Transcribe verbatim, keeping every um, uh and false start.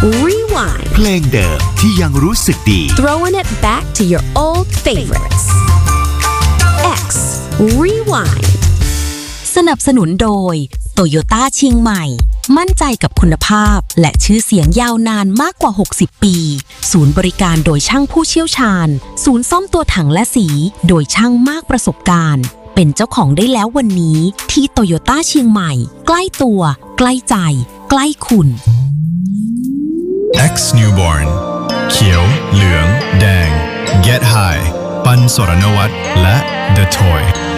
Rewind เพลงเดิมที่ยังรู้สึกดี Throwing it back to your old favorites X Rewind สนับสนุนโดยโตโยต้าเชียงใหม่มั่นใจกับคุณภาพและชื่อเสียงยาวนานมากกว่าหกสิบปีศูนย์บริการโดยช่างผู้เชี่ยวชาญศูนย์ซ่อมตัวถังและสีโดยช่างมากประสบการณ์เป็นเจ้าของได้แล้ววันนี้ที่โตโยต้าเชียงใหม่ใกล้ตัวใกล้ใจใกล้คุณ X Newborn เขียวเหลืองแดง Get High ปันสรณวัฒน์และ The Toy